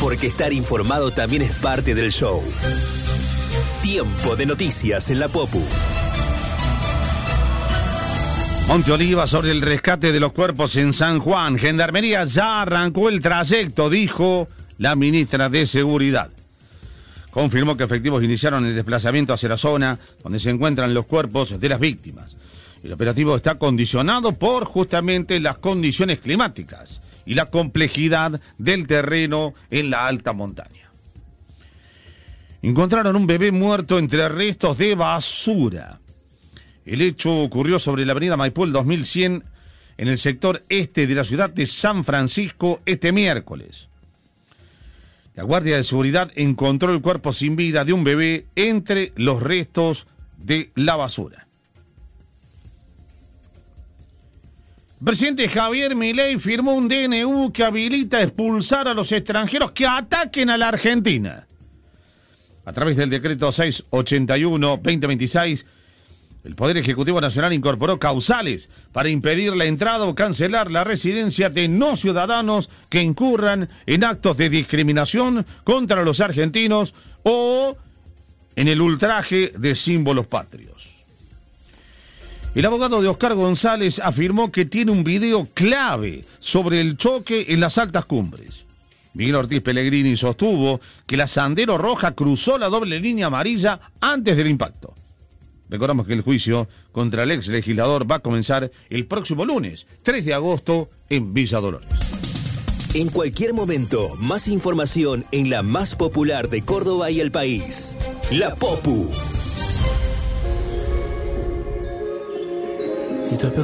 porque estar informado también es parte del show. Tiempo de noticias en la Popu. Monte Oliva sobre el rescate de los cuerpos en San Juan. Gendarmería ya arrancó el trayecto, dijo la ministra de Seguridad. Confirmó que efectivos iniciaron el desplazamiento hacia la zona donde se encuentran los cuerpos de las víctimas. El operativo está condicionado por justamente las condiciones climáticas y la complejidad del terreno en la alta montaña. Encontraron un bebé muerto entre restos de basura. El hecho ocurrió sobre la avenida Maipú 2100 en el sector este de la ciudad de San Francisco este miércoles. La Guardia de Seguridad encontró el cuerpo sin vida de un bebé entre los restos de la basura. El presidente Javier Milei firmó un DNU que habilita a expulsar a los extranjeros que ataquen a la Argentina. A través del decreto 681-2026, el Poder Ejecutivo Nacional incorporó causales para impedir la entrada o cancelar la residencia de no ciudadanos que incurran en actos de discriminación contra los argentinos o en el ultraje de símbolos patrios. El abogado de Oscar González afirmó que tiene un video clave sobre el choque en las altas cumbres. Miguel Ortiz Pellegrini sostuvo que la Sandero Roja cruzó la doble línea amarilla antes del impacto. Recordamos que el juicio contra el ex legislador va a comenzar el próximo lunes, 3 de agosto, en Villa Dolores. En cualquier momento, más información en la más popular de Córdoba y el país. La Popu. Si tu